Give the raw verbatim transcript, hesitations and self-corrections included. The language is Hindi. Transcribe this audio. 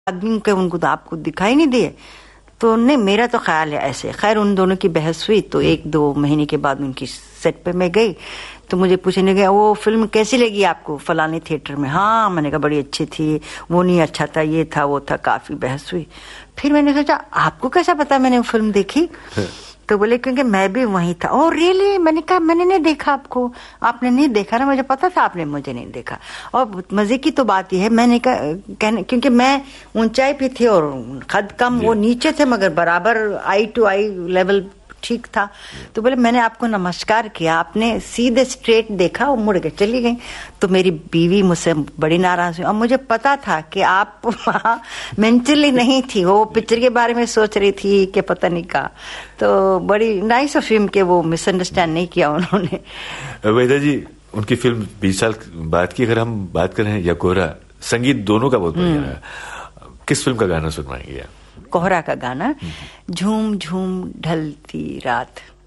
आदमी के उनको तो आपको दिखाई नहीं दिए। तो नहीं, मेरा तो ख्याल है ऐसे। खैर उन दोनों की बहस हुई तो एक दो महीने के बाद उनकी सेट पे मैं गई तो मुझे पूछने गया वो फिल्म कैसी लगी आपको फलाने थिएटर में। हाँ, मैंने कहा बड़ी अच्छी थी, वो नहीं अच्छा था, ये था वो था, काफी बहस हुई। फिर मैंने सोचा आपको कैसा पता मैंने वो फिल्म देखी? तो बोले क्योंकि मैं भी वहीं था। Oh really? मैंने कहा मैंने नहीं देखा आपको। आपने नहीं देखा ना? मुझे पता था आपने मुझे नहीं देखा। और मजे की तो बात यह है, मैंने कहा क्योंकि मैं ऊंचाई पे थी और कद कम, वो नीचे थे मगर बराबर आई टू आई लेवल ठीक था। तो बोले मैंने आपको नमस्कार किया, आपने सीधे स्ट्रेट देखा और मुड़ के चली गई। तो मेरी बीवी मुझसे बड़ी नाराज हुई और मुझे पता था कि आप वहाँ मेंटली नहीं थी, वो पिक्चर के बारे में सोच रही थी कि पता नहीं का। तो बड़ी नाइस ऑफ हिम के वो मिसअंडरस्टैंड नहीं किया उन्होंने। वेदा जी, उनकी फिल्म बीस साल बाद की अगर हम बात करें या कोहरा, संगीत दोनों का बहुत बढ़िया रहा। किस फिल्म का गाना सुनवाएंगे आप? कोहरा का गाना, झूम झूम ढलती रात।